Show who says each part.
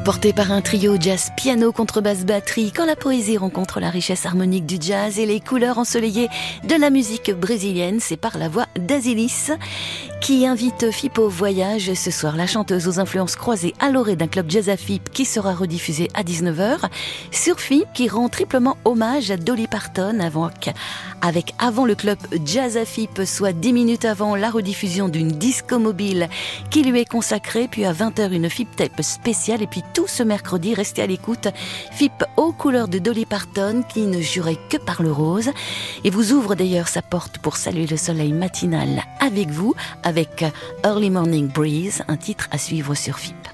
Speaker 1: porté par un trio jazz piano contrebasse batterie, quand la poésie rencontre la richesse harmonique du jazz et les couleurs ensoleillées de la musique brésilienne, c'est par la voix d'Azilis qui invite FIP au voyage. Ce soir, la chanteuse aux influences croisées à l'orée d'un club jazz à FIP qui sera rediffusé à 19h sur FIP, qui rend triplement hommage à Dolly Parton avant le club jazz à FIP, soit 10 minutes avant la rediffusion d'une disco mobile qui lui est consacrée, puis à 20h une FIP tape spéciale, et puis tout ce mercredi, restez à l'écoute, FIP aux couleurs de Dolly Parton qui ne jurait que par le rose et vous ouvre d'ailleurs sa porte pour saluer le soleil matinal avec vous, avec Early Morning Breeze, un titre à suivre sur FIP.